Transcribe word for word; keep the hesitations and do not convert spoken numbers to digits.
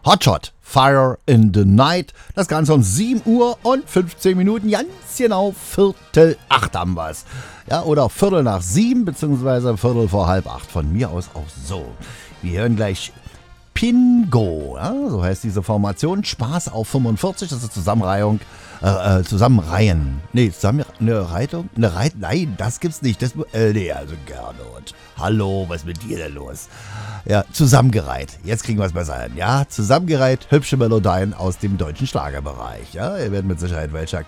Hotshot, Fire in the Night. Das Ganze um sieben Uhr und fünfzehn Minuten, ganz genau Viertel acht haben wir es. Ja, oder Viertel nach sieben, beziehungsweise Viertel vor halb acht. Von mir aus auch so. Wir hören gleich Pingo, ja, so heißt diese Formation. Spaß auf fünfundvierzig, das ist Zusammenreihung, äh, Zusammenreihen. Nee, zusammen, eine Reitung? Eine Reit, nein, das gibt's nicht. Das, äh, nee, also Gernot. Hallo, was ist mit dir denn los? Ja, zusammengereiht. Jetzt kriegen wir es besser hin. Ja, zusammengereiht, hübsche Melodien aus dem deutschen Schlagerbereich. Ja, ihr werdet mit Sicherheit welche